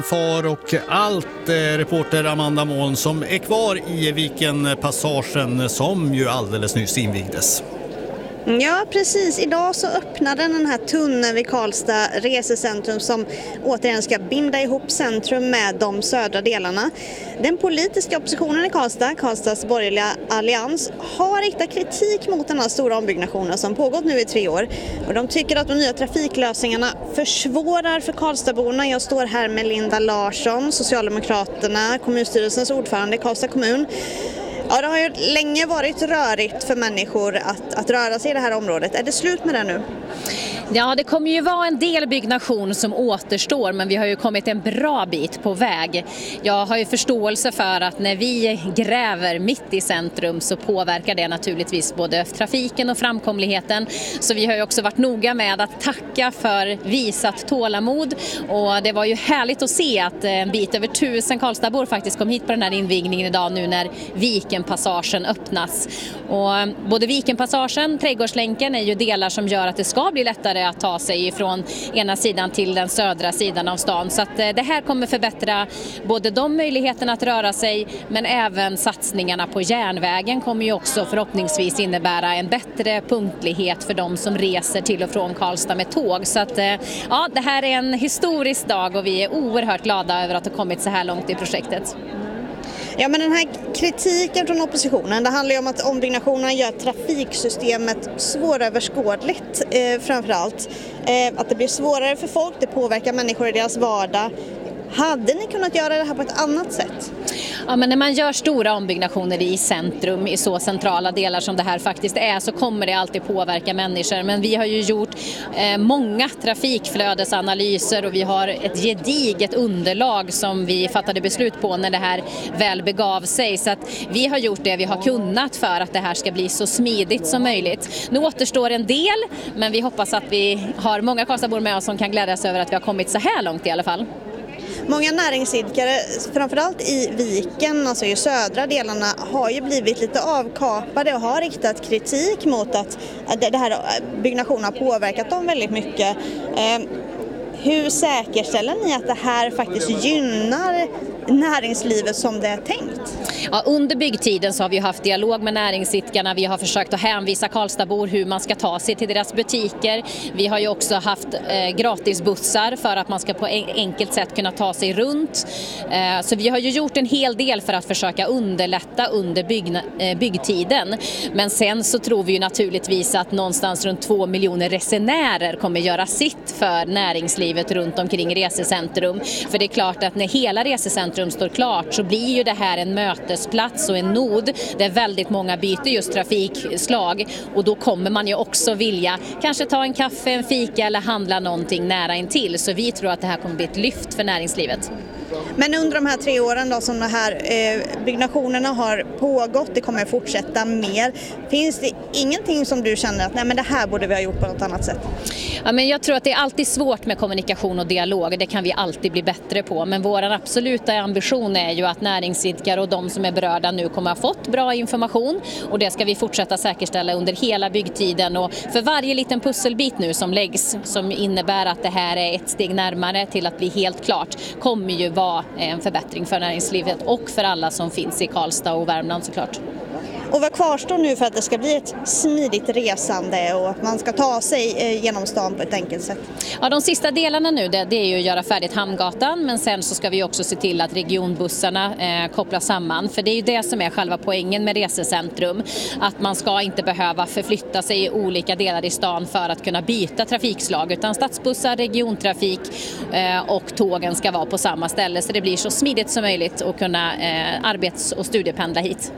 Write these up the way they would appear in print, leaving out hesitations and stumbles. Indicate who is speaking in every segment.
Speaker 1: Far och allt reporter Amanda Moln som är kvar i Vikenpassagen som ju alldeles nyss invigdes.
Speaker 2: Ja, precis. Idag så öppnade den här tunneln vid Karlstad resecentrum som återigen ska binda ihop centrum med de södra delarna. Den politiska oppositionen i Karlstad, Karlstads borgerliga allians, har riktat kritik mot den här stora ombyggnationen som pågått nu i 3 år. Och de tycker att de nya trafiklösningarna försvårar för Karlstadborna. Jag står här med Linda Larsson, Socialdemokraterna, kommunstyrelsens ordförande i Karlstad kommun. Ja, det har ju länge varit rörigt för människor att röra sig i det här området. Är det slut med det nu?
Speaker 3: Ja, det kommer ju vara en del byggnation som återstår, men vi har ju kommit en bra bit på väg. Jag har ju förståelse för att när vi gräver mitt i centrum så påverkar det naturligtvis både trafiken och framkomligheten. Så vi har ju också varit noga med att tacka för visat tålamod, och det var ju härligt att se att en bit över 1000 Karlstadbor faktiskt kom hit på den här invigningen idag nu när Vikenpassagen öppnas. Och både Vikenpassagen, Trädgårdslänken är ju delar som gör att det ska bli lättare att ta sig från ena sidan till den södra sidan av stan. Så att det här kommer förbättra både de möjligheterna att röra sig, men även satsningarna på järnvägen kommer ju också förhoppningsvis innebära en bättre punktlighet för de som reser till och från Karlstad med tåg. Så att ja, det här är en historisk dag och vi är oerhört glada över att ha kommit så här långt i projektet.
Speaker 2: Ja, men den här kritiken från oppositionen, det handlar ju om att ombyggnationerna gör trafiksystemet svåröverskådligt framförallt. Att det blir svårare för folk, det påverkar människor i deras vardag. Hade ni kunnat göra det här på ett annat sätt?
Speaker 3: Ja, men när man gör stora ombyggnationer i centrum, i så centrala delar som det här faktiskt är, så kommer det alltid påverka människor. Men vi har ju gjort många trafikflödesanalyser och vi har ett gediget underlag som vi fattade beslut på när det här väl begav sig. Så att vi har gjort det vi har kunnat för att det här ska bli så smidigt som möjligt. Nu återstår en del, men vi hoppas att vi har många Karlstadbor med oss som kan glädjas över att vi har kommit så här långt i alla fall.
Speaker 2: Många näringsidkare, framförallt i Viken, alltså i södra delarna, har ju blivit lite avkapade och har riktat kritik mot att det här byggnationen har påverkat dem väldigt mycket. Hur säkerställer ni att det här faktiskt gynnar näringslivet som det är tänkt?
Speaker 3: Ja, under byggtiden så har vi haft dialog med näringsidkarna. Vi har försökt att hänvisa Karlstadbor hur man ska ta sig till deras butiker. Vi har ju också haft gratisbussar för att man ska på enkelt sätt kunna ta sig runt. Så vi har ju gjort en hel del för att försöka underlätta under byggtiden. Men sen så tror vi ju naturligtvis att någonstans runt 2 miljoner resenärer kommer göra sitt för näringslivet runt omkring resecentrum. För det är klart att när hela resecentrum står klart så blir ju det här en mötesplats och en nod där väldigt många byter just trafikslag, och då kommer man ju också vilja kanske ta en kaffe, en fika eller handla någonting nära intill. Så vi tror att det här kommer bli ett lyft för näringslivet.
Speaker 2: Men under de här 3 åren då, som de här byggnationerna har pågått, det kommer att fortsätta mer. Finns det ingenting som du känner att nej, men det här borde vi ha gjort på något annat sätt?
Speaker 3: Ja, men jag tror att det är alltid svårt med kommunikation och dialog. Det kan vi alltid bli bättre på. Men vår absoluta ambition är ju att näringsidkare och de som är berörda nu kommer att ha fått bra information. Och det ska vi fortsätta säkerställa under hela byggtiden. Och för varje liten pusselbit nu som läggs, som innebär att det här är ett steg närmare till att bli helt klart, kommer ju vara en förbättring för näringslivet och för alla som finns i Karlstad och Värmland såklart.
Speaker 2: Och vad kvarstår nu för att det ska bli ett smidigt resande och att man ska ta sig genom stan på ett enkelt sätt?
Speaker 3: Ja, de sista delarna nu det är ju att göra färdigt Hamngatan, men sen så ska vi också se till att regionbussarna kopplas samman. För det är ju det som är själva poängen med resecentrum. Att man ska inte behöva förflytta sig i olika delar i stan för att kunna byta trafikslag, utan stadsbussar, regiontrafik och tågen ska vara på samma ställe. Så det blir så smidigt som möjligt att kunna arbets- och studiependla hit.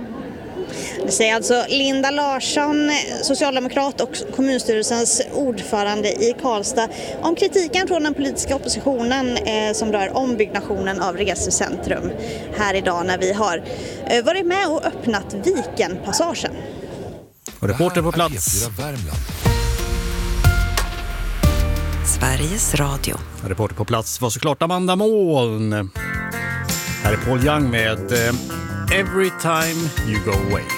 Speaker 2: Det säger alltså Linda Larsson, socialdemokrat och kommunstyrelsens ordförande i Karlstad, om kritiken från den politiska oppositionen som rör ombyggnationen av resecentrum här idag när vi har varit med och öppnat Vikenpassagen.
Speaker 1: Och reporter på plats.
Speaker 4: Sveriges Radio.
Speaker 1: Reporter på plats var såklart Amanda Moln. Här är Paul Young med Every Time You Go Away.